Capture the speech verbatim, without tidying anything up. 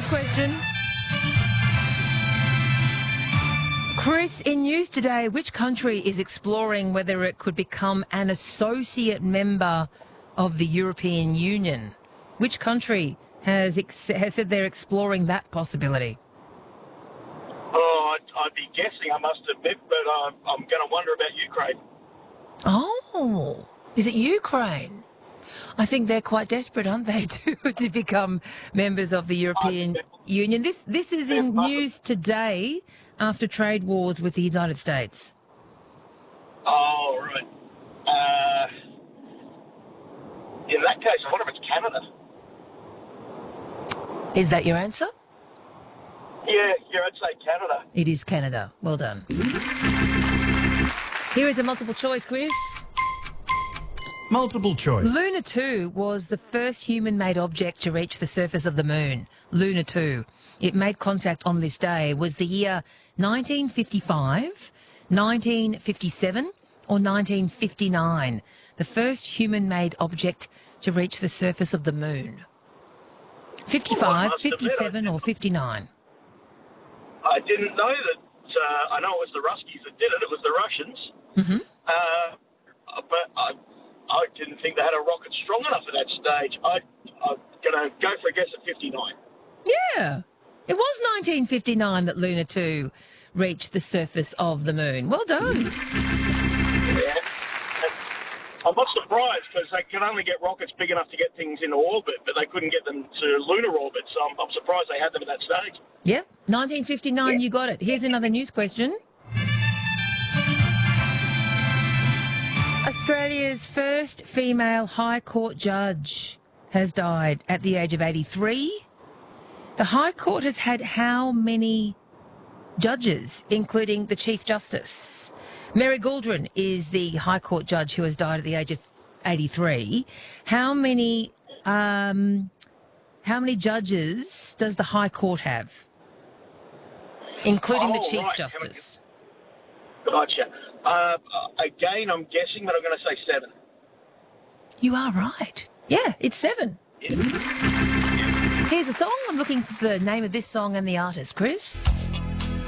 question. Chris, in news today, which country is exploring whether it could become an associate member of the European Union? Which country has, ex- has said they're exploring that possibility? Oh, I'd, I'd be guessing, I must admit, but uh, I'm going to wonder about Ukraine. Oh, is it Ukraine? I think they're quite desperate, aren't they, to, to become members of the European Union. This this is in news today after trade wars with the United States. Oh, right. Uh, in that case, I wonder if it's Canada. Is that your answer? Yeah, yeah, I'd say Canada. It is Canada. Well done. Here is a multiple choice, Chris. Multiple choice. Luna two was the first human-made object to reach the surface of the moon. Luna two. It made contact on this day. Was the year nineteen fifty-five, nineteen fifty-seven or nineteen fifty-nine? The first human-made object to reach the surface of the moon. fifty-five, fifty-seven or fifty-nine? I didn't know that. Uh, I know it was the Ruskies that did it. It was the Russians. Mm-hmm. Uh, but I, I didn't think they had a rocket strong enough at that stage. I, I'm going to go for a guess at fifty-nine. Yeah. It was nineteen fifty-nine that Luna two reached the surface of the moon. Well done. Yeah. I'm not surprised because they can only get rockets big enough to get things into orbit, but they couldn't get them to lunar orbit, so I'm, I'm surprised they had them at that stage. Yep. nineteen fifty-nine, Yeah. You got it. Here's another news question. Australia's first female High Court judge has died at the age of eighty-three. The High Court has had how many judges, including the Chief Justice? Mary Gouldron is the High Court judge who has died at the age of eighty-three. How many, um, how many judges does the High Court have, including Oh, the Chief right. Justice? Gotcha. Uh, again, I'm guessing, but I'm going to say seven. You are right. Yeah, it's seven. Yeah. Here's a song. I'm looking for the name of this song and the artist, Chris.